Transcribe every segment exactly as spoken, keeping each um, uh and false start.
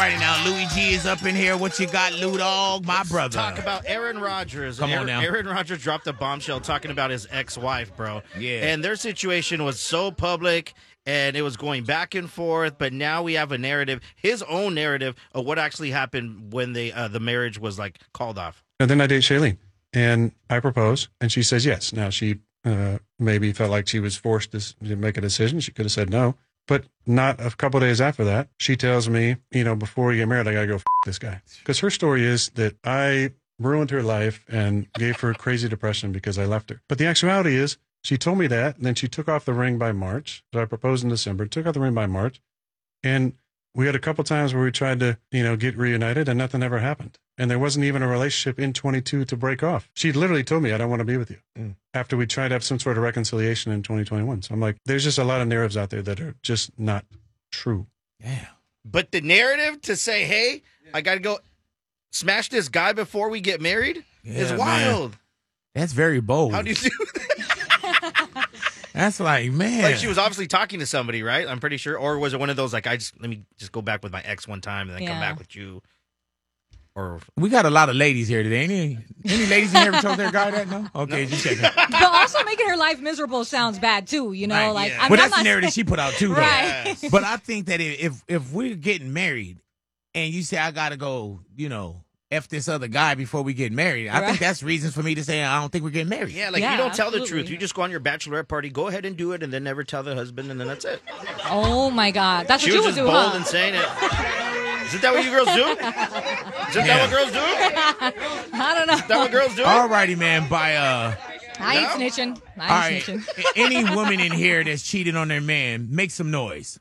righty now, Louis G is up in here. What you got, Lou Dog, my Let's brother? Talk about Aaron Rodgers. Come Aaron, on now. Aaron Rodgers dropped a bombshell talking about his ex-wife, bro. Yeah. And their situation was so public, and it was going back and forth. But now we have a narrative, his own narrative of what actually happened when they uh, the marriage was like called off. And then I date Shailene, and I propose, and she says yes. Now she uh, maybe felt like she was forced to, s- to make a decision. She could have said no. But not a couple days after that, she tells me, you know, before we get married, I got to go f- this guy. Because her story is that I ruined her life and gave her crazy depression because I left her. But the actuality is she told me that, and then she took off the ring by March. So I proposed in December, took off the ring by March. And we had a couple times where we tried to, you know, get reunited, and nothing ever happened. And there wasn't even a relationship in twenty-two to break off. She literally told me, I don't want to be with you. Mm. After we tried to have some sort of reconciliation in twenty twenty-one. So I'm like, there's just a lot of narratives out there that are just not true. Yeah. But the narrative to say, hey, I got to go smash this guy before we get married is Yeah, wild. man. That's very bold. How do you do that? That's like, man. Like she was obviously talking to somebody, right? I'm pretty sure. Or was it one of those, like, I just, let me just go back with my ex one time and then come Yeah. back with you? Or We got a lot of ladies here today. Any any ladies in here ever told their guy that? No? Okay, just checking. But also making her life miserable sounds bad too. You know, Right, like yeah. I'm, But I'm that's the not narrative she put out too, though. Right. But I think that if if we're getting married and you say I gotta go, you know, F this other guy before we get married, I Right. think that's reasons for me to say I don't think we're getting married. yeah, like Yeah, you don't tell the absolutely. truth. You just go on your bachelorette party, go ahead and do it, and then never tell the husband, and then that's it. Oh my God, that's She what you was would just do, bold huh? and saying it. Isn't that what you girls do? Isn't that what girls do? I don't know. Is that what girls do? Alrighty, man. By uh, I ain't No? snitching. all I ain't right. snitching. Any woman in here that's cheated on their man, make some noise.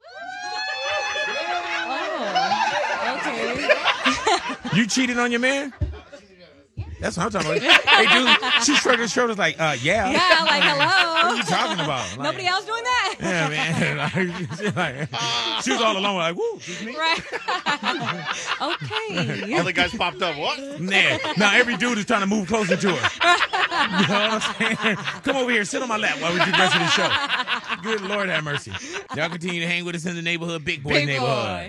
Oh, okay. You cheated on your man? That's what I'm talking about. Hey, dude, she shrugged her shoulders like, uh, yeah. Yeah, like What are hello. you talking about? Like, Nobody else doing that? Yeah, man. Like, she, like, she was all alone, like, woo, just me. Right. okay. All the guys popped up. What? Nah. Now every dude is trying to move closer to her. You know what I'm saying? Come over here, sit on my lap while we do the rest of the show. Good Lord have mercy. Y'all continue to hang with us in the neighborhood, Big Boy Big neighborhood. boy.